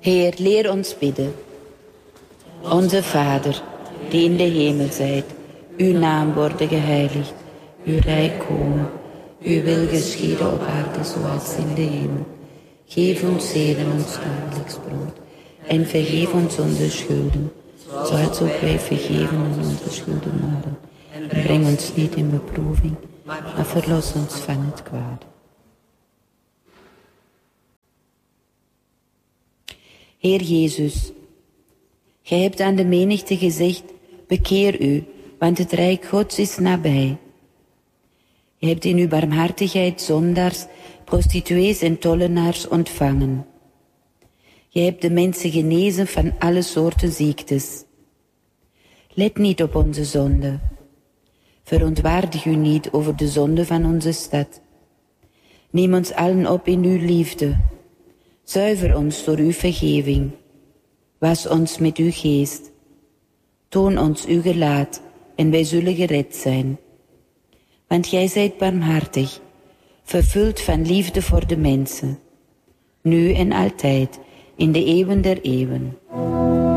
Heer, leer ons bidden. Onze Vader, die in de hemel zijt, uw naam worden geheiligd, uw rijk komen, uw wil geschieden op aarde zoals in de hemel. Geef ons heden ons dagelijks brood en vergeef ons onze schulden, zoals ook wij vergeven aan onze schuldenaren. En breng ons niet in beproeving, maar verlos ons van het kwaad. Heer Jezus, gij hebt aan de menigte gezegd, bekeer u, want het rijk Gods is nabij. Gij hebt in uw barmhartigheid zondaars, prostituees en tollenaars ontvangen. Gij hebt de mensen genezen van alle soorten ziektes. Let niet op onze zonde. Verontwaardig u niet over de zonde van onze stad. Neem ons allen op in uw liefde. Zuiver ons door uw vergeving. Was ons met uw geest. Toon ons uw gelaat en wij zullen gered zijn. Want gij zijt barmhartig, vervuld van liefde voor de mensen. Nu en altijd, in de eeuwen der eeuwen.